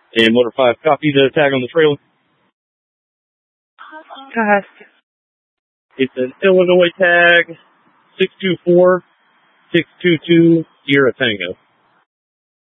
And Motor 5, copy the tag on the trailer. God. It's an Illinois tag, 624-622 Sierra Tango.